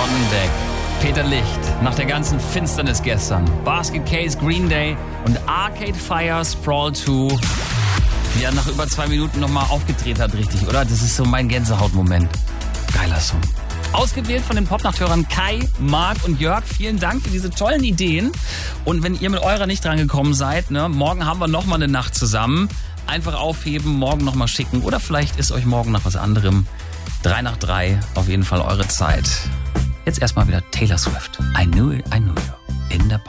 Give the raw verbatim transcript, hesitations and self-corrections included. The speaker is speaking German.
Sonnendeck. Peter Licht, nach der ganzen Finsternis gestern. Basket Case, Green Day und Arcade Fire, Sprawl zwei. Wie er nach über zwei Minuten nochmal aufgedreht hat, richtig, oder? Das ist so mein Gänsehautmoment. Geiler Song. Ausgewählt von den Popnachthörern Kai, Marc und Jörg. Vielen Dank für diese tollen Ideen. Und wenn ihr mit eurer nicht dran gekommen seid, ne, morgen haben wir nochmal eine Nacht zusammen. Einfach aufheben, morgen nochmal schicken. Oder vielleicht ist euch morgen nach was anderem. Drei nach drei, auf jeden Fall eure Zeit. Jetzt erstmal wieder Taylor Swift. I knew it, I knew you. In der